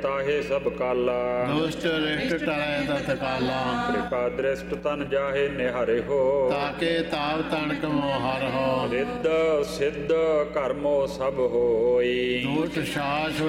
ਤਾਹੇ ਸਭ ਕਾਲਾ। ਦੁਸ਼ਟ ਰਿਸ਼ਟ ਟਲੈ ਤਤ ਕਾਲਾ। ਕਿਰਪਾ ਦ੍ਰਿਸ਼ਟ ਤਨ ਜਾਹੇ ਨਿਹਾਰੇ ਹੋ। ਤਾਕੇ ਤਾਪ ਤਣਕ ਮੋਹਰ ਹੋ। ਰਿੱਧ ਸਿੱਧ ਕਰਮੋ ਸਭ ਹੋਈ। ਦੁਸ਼ਟ ਸਾਸ